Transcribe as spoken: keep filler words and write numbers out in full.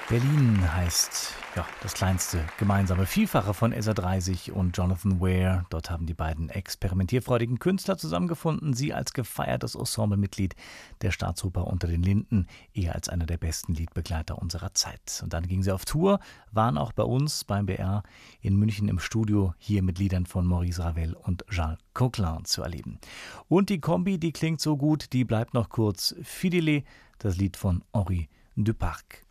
Berlin heißt ja das kleinste gemeinsame Vielfache von S R dreißig und Jonathan Weir. Dort haben die beiden experimentierfreudigen Künstler zusammengefunden. Sie als gefeiertes Ensemblemitglied der Staatsoper Unter den Linden, eher als einer der besten Liedbegleiter unserer Zeit. Und dann gingen sie auf Tour, waren auch bei uns beim B R in München im Studio, hier mit Liedern von Maurice Ravel und Jean Coquelin zu erleben. Und die Kombi, die klingt so gut, die bleibt noch kurz. Fidèle, das Lied von Henri Duparc.